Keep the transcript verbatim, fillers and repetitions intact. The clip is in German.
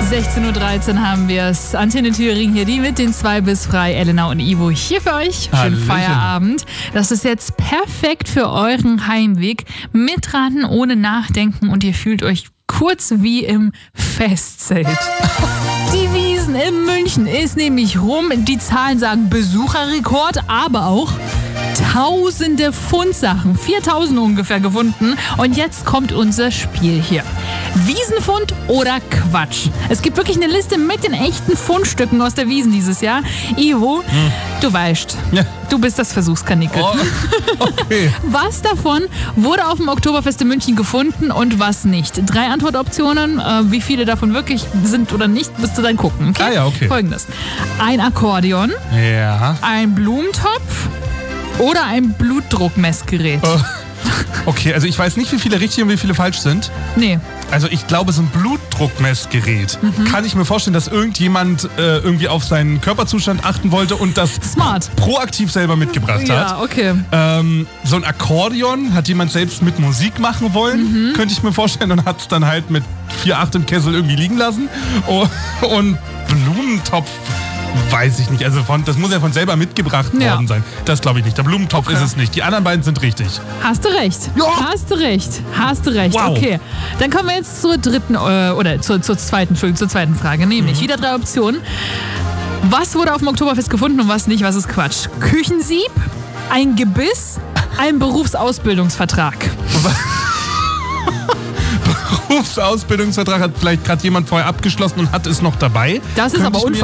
sechzehn Uhr dreizehn haben wir es. Antenne Thüringen hier, die mit den zwei bis frei. Elena und Ivo hier für euch. Schönen Hallöchen. Feierabend. Das ist jetzt perfekt für euren Heimweg. Mitraten ohne Nachdenken und ihr fühlt euch kurz wie im Festzelt. Die Wiesn in München ist nämlich rum. Die Zahlen sagen Besucherrekord, aber auch tausende Fundsachen. viertausend ungefähr gefunden. Und jetzt kommt unser Spiel hier. Wiesenfund oder Quatsch? Es gibt wirklich eine Liste mit den echten Fundstücken aus der Wiesn dieses Jahr. Ivo, hm. du weißt, Ja. du bist das Versuchskanickel. Oh, okay. Was davon wurde auf dem Oktoberfest in München gefunden und was nicht? Drei Antwortoptionen. Äh, wie viele davon wirklich sind oder nicht, müsst ihr dann gucken. Okay? Ah ja, okay. Folgendes. Ein Akkordeon, Ja. ein Blumentopf oder ein Blutdruckmessgerät. Oh. Okay, also ich weiß nicht, wie viele richtig und wie viele falsch sind. Nee. Also ich glaube, so ein Blutdruckmessgerät. Mhm. Kann ich mir vorstellen, dass irgendjemand äh, irgendwie auf seinen Körperzustand achten wollte und das Smart. proaktiv selber mitgebracht hat. Ja, okay. Ähm, so ein Akkordeon hat jemand selbst mit Musik machen wollen, Mhm. könnte ich mir vorstellen, und hat es dann halt mit vier Komma acht im Kessel irgendwie liegen lassen. Oh, und Blumentopf, weiß ich nicht. Also von, das muss ja von selber mitgebracht Ja. worden sein. Das glaube ich nicht. Der Blumentopf Okay. ist es nicht. Die anderen beiden sind richtig. Hast du recht. Ja. Hast du recht. Hast du recht. Wow. Okay. Dann kommen wir jetzt zur dritten, äh, oder zur, zur zweiten, Entschuldigung, zur zweiten Frage. Nämlich wieder drei Optionen. Was wurde auf dem Oktoberfest gefunden und was nicht? Was ist Quatsch? Küchensieb, ein Gebiss, ein Berufsausbildungsvertrag. Berufsausbildungsvertrag hat vielleicht gerade jemand vorher abgeschlossen und hat es noch dabei. Das ist Könnte aber ich mir